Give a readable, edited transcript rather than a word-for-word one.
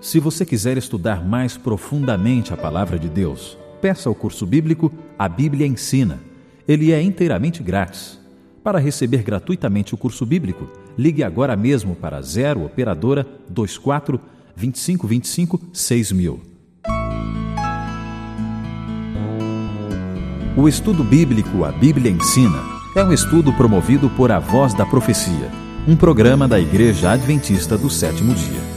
Se você quiser estudar mais profundamente a Palavra de Deus, peça ao curso bíblico A Bíblia Ensina. Ele é inteiramente grátis. Para receber gratuitamente o curso bíblico, ligue agora mesmo para 0 Operadora 24 2525 6000. O estudo bíblico A Bíblia Ensina é um estudo promovido por A Voz da Profecia, um programa da Igreja Adventista do Sétimo Dia.